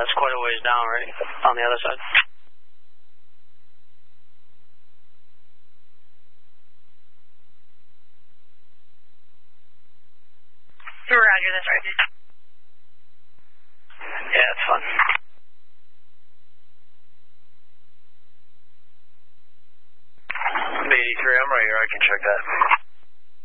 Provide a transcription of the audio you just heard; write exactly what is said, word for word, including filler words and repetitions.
that's quite a ways down, right? On the other side. Roger, that's right. Yeah, it's fun. eighty-three, I'm right here. I can check that.